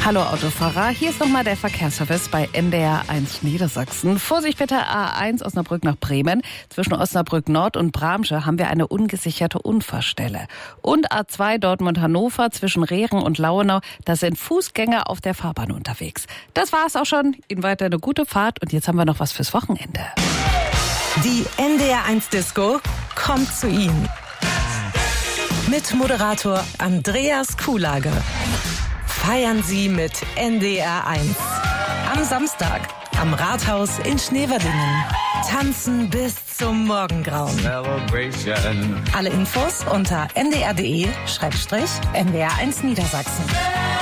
Hallo Autofahrer, hier ist nochmal der Verkehrsservice bei NDR 1 Niedersachsen. Vorsicht bitte, A1 Osnabrück nach Bremen. Zwischen Osnabrück Nord und Bramsche haben wir eine ungesicherte Unfallstelle. Und A2 Dortmund-Hannover zwischen Rehren und Lauenau, da sind Fußgänger auf der Fahrbahn unterwegs. Das war's auch schon. Ihnen weiter eine gute Fahrt und jetzt haben wir noch was fürs Wochenende. Die NDR 1 Disco kommt zu Ihnen. Mit Moderator Andreas Kuhlage. Feiern Sie mit NDR 1. Am Samstag am Rathaus in Schneverdingen. Tanzen bis zum Morgengrauen. Alle Infos unter ndr.de/NDR1 Niedersachsen.